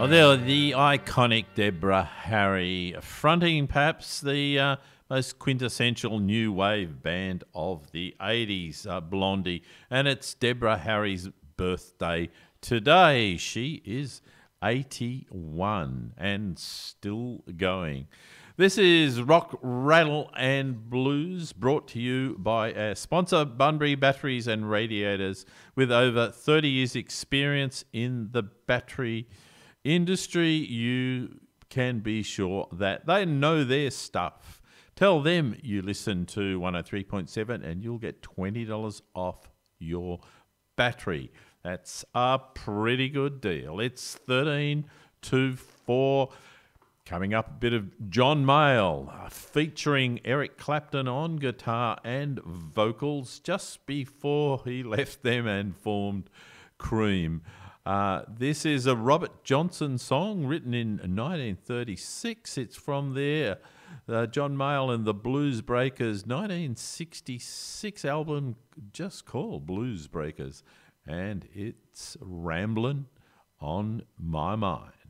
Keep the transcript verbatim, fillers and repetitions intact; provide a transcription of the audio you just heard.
Oh, they're the iconic Deborah Harry, fronting perhaps the uh, most quintessential new wave band of the eighties, uh, Blondie. And it's Deborah Harry's birthday today. She is eighty-one and still going. This is Rock, Rattle and Blues, brought to you by our sponsor, Bunbury Batteries and Radiators, with over thirty years' experience in the battery industry. You can be sure that they know their stuff. Tell them you listen to one oh three point seven and you'll get twenty dollars off your battery. That's a pretty good deal. It's thirteen to four. Coming up, a bit of John Mayall uh, featuring Eric Clapton on guitar and vocals just before he left them and formed Cream. Uh, this is a Robert Johnson song written in nineteen thirty-six. It's from their uh, John Mayall and the Blues Breakers nineteen sixty-six album just called Blues Breakers. And it's Ramblin' on My Mind.